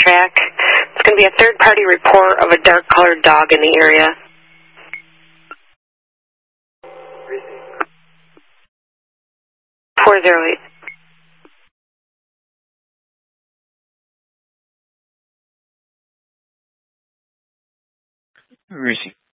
track. It's going to be a third-party report of a dark-colored dog in the area. .408. Receive.